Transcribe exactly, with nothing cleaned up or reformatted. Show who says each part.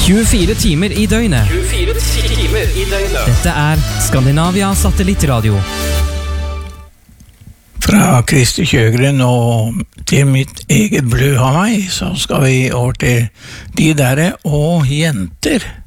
Speaker 1: tjuefire timer i døgnet.
Speaker 2: tjuefire timer i døgnet.
Speaker 1: Dette er Skandinavia Satellittradio.
Speaker 3: Fra Kristi Kjøgren og til mitt eget Blue Hawaii, så skal vi over til De derre og jenter.